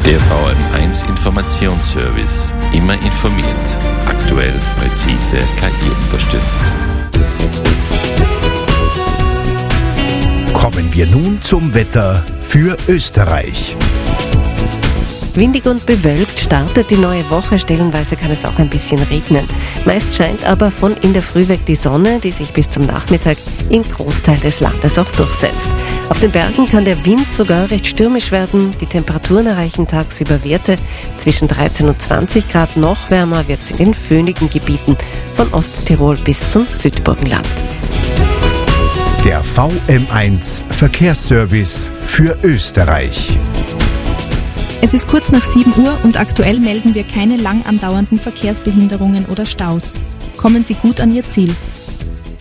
Der VM1 Informationsservice. Immer informiert. Aktuell, präzise, KI unterstützt. Kommen wir nun zum Wetter für Österreich. Windig und bewölkt startet die neue Woche, stellenweise kann es auch ein bisschen regnen. Meist scheint aber von in der Früh weg die Sonne, die sich bis zum Nachmittag im Großteil des Landes auch durchsetzt. Auf den Bergen kann der Wind sogar recht stürmisch werden. Die Temperaturen erreichen tagsüber Werte zwischen 13 und 20 Grad. Noch wärmer wird es in den föhnigen Gebieten von Osttirol bis zum Südburgenland. Der VM1 Verkehrsservice für Österreich. Es ist kurz nach 7 Uhr und aktuell melden wir keine lang andauernden Verkehrsbehinderungen oder Staus. Kommen Sie gut an Ihr Ziel.